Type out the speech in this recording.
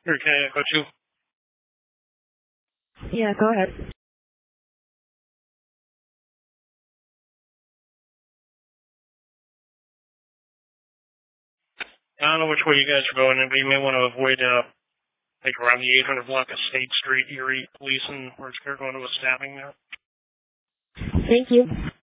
Here, can I go too? Yeah, go ahead. I don't know which way you guys are going, but you may want to avoid, like around the 800 block of State Street, Erie Police, and we're going to a stabbing there. Thank you.